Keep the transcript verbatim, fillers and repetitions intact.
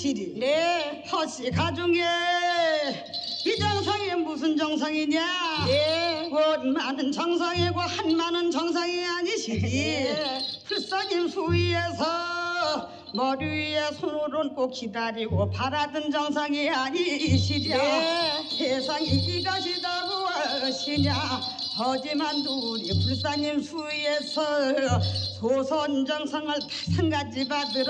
아니시리? 네. 허씨 가중에 이 정상이 무슨 정상이냐? 네. 원만한 정상이고 한만한 정상이 아니시리? 네. 불쌍님 수위에서 머리 위에 손을 얹고 기다리고 바라던 정상이 아니시랴. 네. 세상이 이것이다 무엇이냐? 하지만 우리 불쌍님 수위에서 소선 정상을 다섯 가지 받으러